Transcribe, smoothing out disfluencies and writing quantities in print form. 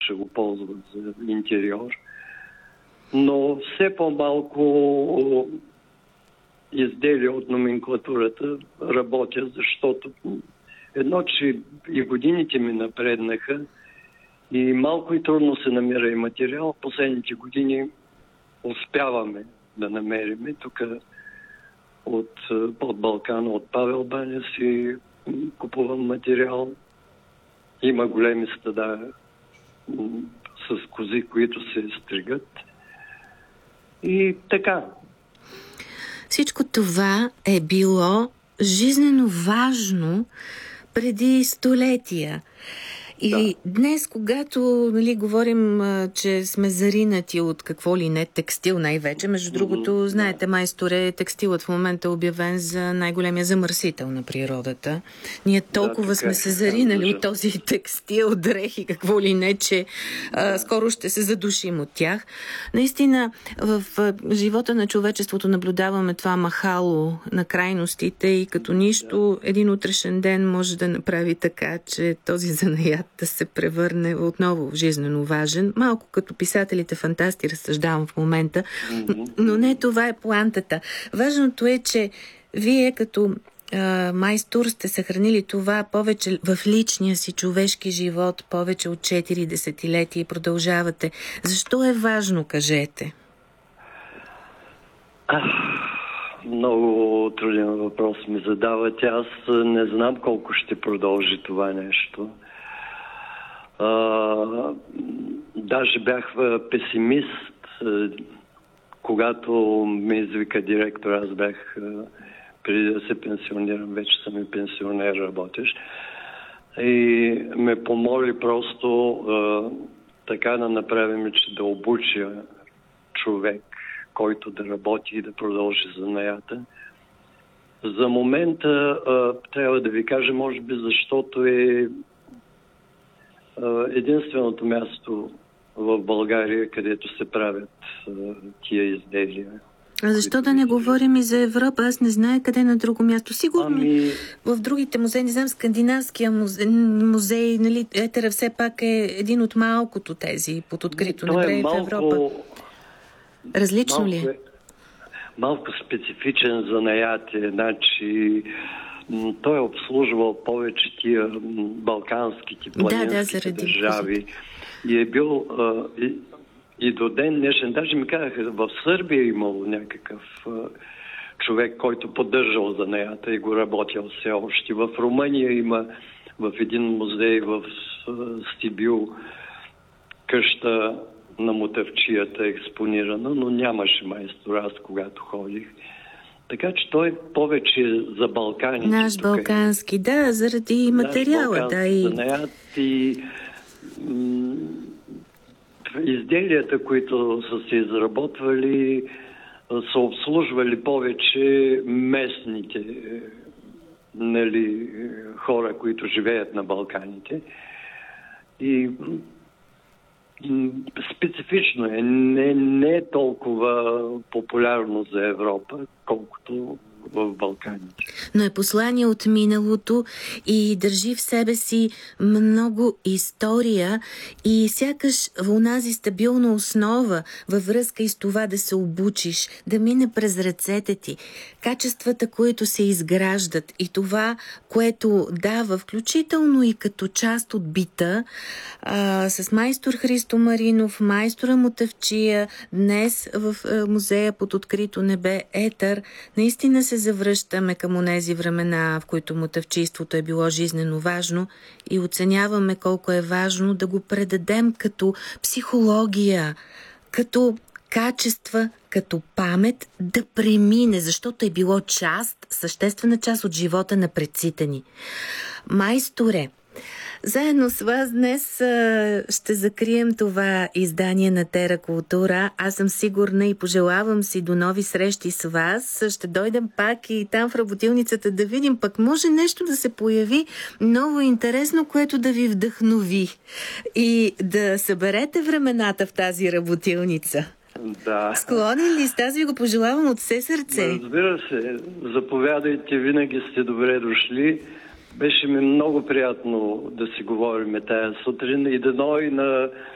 ще го ползват за интериор. Но все по-малко изделия от номенклатурата работят, защото едно, че и годините ми напреднаха и малко и трудно се намира и материал. Последните години успяваме да намерим. Тук от Балкана, от Павел Баня си купувам материал. Има големи стада с кози, които се стригат. И така. Всичко това е било жизнено важно преди столетия. И днес, когато говорим, че сме заринати от какво ли не, текстил най-вече, между другото, знаете, майсторе, текстилът в момента е обявен за най-големия замърсител на природата. Ние толкова сме се заринали от този текстил, дрехи, какво ли не, че скоро ще се задушим от тях. Наистина, в живота на човечеството наблюдаваме това махало на крайностите и като нищо, един утрешен ден може да направи така, че този занаят да се превърне отново в жизнено важен. Малко като писателите фантасти разсъждавам в момента, но не това е поантата. Важното е, че вие като майстор сте съхранили това повече в личния си човешки живот, повече от 4 десетилетия и продължавате. Защо е важно, кажете? Много труден въпрос ми задавате. Аз не знам колко ще продължи това нещо. Даже бях песимист, когато ме извика директор. Аз бях, преди да се пенсионирам, вече съм и пенсионер работещ. И ме помоли просто така да направим, че да обуча човек, който да работи и да продължи занаята. За момента трябва да ви кажа, може би, защото е единственото място в България, където се правят тия изделия. А защо да не говорим и за Европа? Аз не знае къде на друго място. Сигурно в другите музеи, не знам, скандинавския музей, нали, Етера все пак е един от малкото тези под открито небе в Европа. Различно ли е? Малко специфичен занаят е. Значи, той е обслужвал повече тия балканските планински държави. И е бил и до ден днешен. Даже ми казаха, в Сърбия е имало някакъв човек, който поддържал занаята и го работил все още. В Румъния има в един музей в Стибил къща на мотавчията експонирана, но нямаше майстор аз, когато ходих. Така че той е повече за Балканите. Наш балкански, да, заради материала. Занаят и изделията, които са се изработвали, са обслужвали повече местните хора, които живеят на Балканите. И специфично е. Не е толкова популярно за Европа, колкото в Балканите. Но е послание от миналото и държи в себе си много история и сякаш в онази стабилна основа във връзка и с това да се обучиш, да мине през ръцете ти. Качествата, които се изграждат и това, което дава, включително и като част от бита, с майстор Христо Маринов, майстора Мотавчия, днес в музея под открито небе Етър, наистина се завръщаме към онези времена, в които мотавчийството е било жизнено важно и оценяваме колко е важно да го предадем като психология, като качества, като памет да премине, защото е било съществена част от живота на предците ни. Майсторе, заедно с вас днес ще закрием това издание на Тера Култура. Аз съм сигурна и пожелавам си до нови срещи с вас. Ще дойдем пак и там в работилницата да видим, пък може нещо да се появи ново интересно, което да ви вдъхнови и да съберете времената в тази работилница. Да. Склонен ли сте? Аз ви го пожелавам от все сърце. Разбира се. Заповядайте, винаги сте добре дошли. Беше ми много приятно да си говорим тая сутрин и дано и на